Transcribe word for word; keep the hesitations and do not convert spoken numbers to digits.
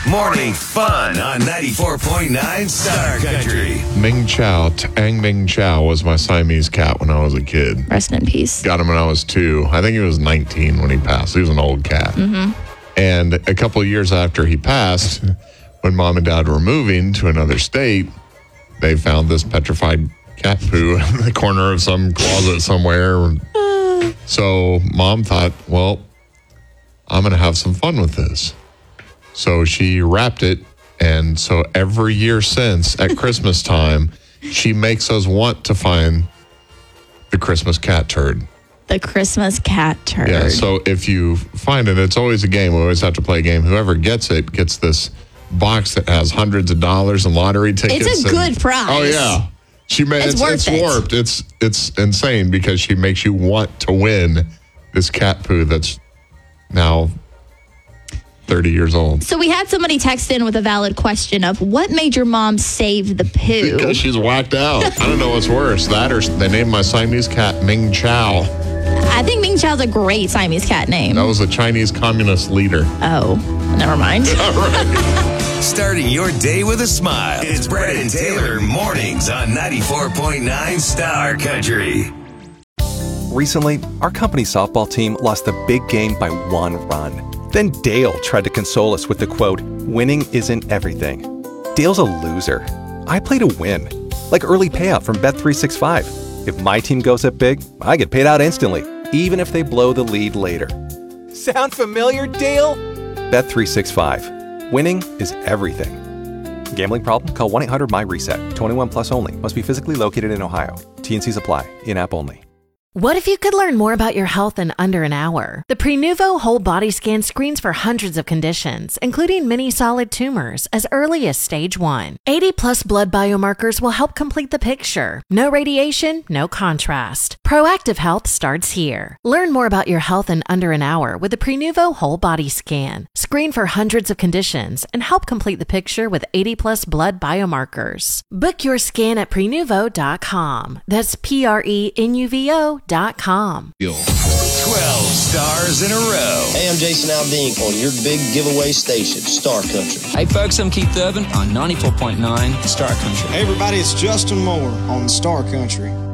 Morning fun on ninety-four point nine Star Country. Ming Chow, Tang Ming Chow was my Siamese cat when I was a kid. Rest in peace. Got him when I was two. I think he was nineteen when he passed. He was an old cat. Mm-hmm. And a couple of years after he passed, when mom and dad were moving to another state, they found this petrified cat poo in the corner of some closet somewhere. So mom thought, well, I'm going to have some fun with this. So she wrapped it. And so every year since, at Christmas time, she makes us want to find the Christmas cat turd. The Christmas cat turd. Yeah, so if you find it, it's always a game. We always have to play a game. Whoever gets it gets this box that has hundreds of dollars in lottery tickets. It's a and, good prize. Oh, yeah. She made, it's it's, worth it's it. warped. It's it's insane because she makes you want to win this cat poo that's now thirty years old. So we had somebody text in with a valid question of what made your mom save the poo? Because she's whacked out. I don't know what's worse. That or they named my Siamese cat Ming Chow. I think Ming Chow's a great Siamese cat name. That was a Chinese communist leader. Oh, never mind. All right. Starting your day with a smile. It's Brett and Taylor mornings on ninety-four point nine Star Country. Recently, our company's softball team lost the big game by one run. Then Dale tried to console us with the quote, "Winning isn't everything." Dale's a loser. I play to win. Like early payout from Bet three sixty-five. If my team goes up big, I get paid out instantly, even if they blow the lead later. Sound familiar, Dale? Bet three sixty-five. Winning is everything. Gambling problem? Call one eight hundred M Y reset. twenty-one plus only. Must be physically located in Ohio. T N Cs apply. In-app only. What if you could learn more about your health in under an hour? The Prenuvo Whole Body Scan screens for hundreds of conditions, including many solid tumors, as early as stage one. eighty plus blood biomarkers will help complete the picture. No radiation, no contrast. Proactive health starts here. Learn more about your health in under an hour with the Prenuvo Whole Body Scan. Screen for hundreds of conditions and help complete the picture with eighty plus blood biomarkers. Book your scan at prenuvo dot com. That's P R E N U V O dot com. twelve stars in a row. Hey, I'm Jason Aldean on your big giveaway station, Star Country. Hey, folks, I'm Keith Urban on ninety-four point nine Star Country. Hey, everybody, it's Justin Moore on Star Country.